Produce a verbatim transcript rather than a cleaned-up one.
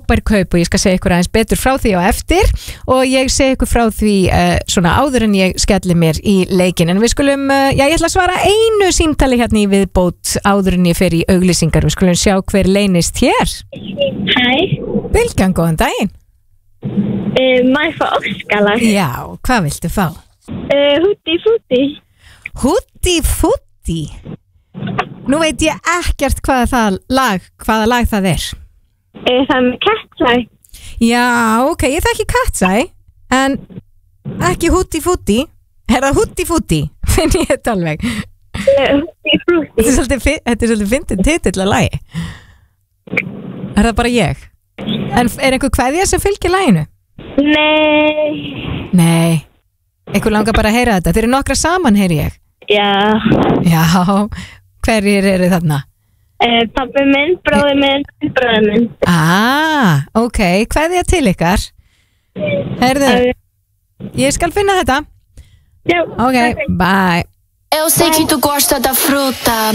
frábær kaup og ég skal segja ykkur aðeins betur frá því á eftir og ég segi ykkur frá því uh, svona áður en ég skelli mér í leikin en við skulum, uh, já ég ætla að svara einu símtali hérna í viðbót áður en ég fer í auglýsingar, við skulum sjá hver leynist hér. Hæ. Bylgjan, góðan daginn. Uh, Má ég fá oxgalag? Já, hvað viltu fá? Uh, Húti fúti. Húti fúti? Nú veit ég ekkert hvaða það lag, hvaða lag það er. Uh, það er með Cat's Eye. Já, ok, ég þekki Cat's Eye, en ekki Húti fúti. Er það Húti fúti? Finn ég þetta alveg. Uh, Húti fúti. Þetta er svolítið, þetta er svolítið fyndin titill að lagi. Er það bara ég? En er einhver kveðja sem fylgir laginu? Nei. Nei. Einhver langar bara að heyra þetta. Þeir eru nokkra saman, heyri ég. Já. Já, hverjir eru þarna? Uh, Pabbi minn, bróði minn, bróði minn. Ah, ok, kveðja til ykkar. Heyrðu, ég skal finna þetta. Já. Ok, bye. Eu sei que tu gosta da fruta.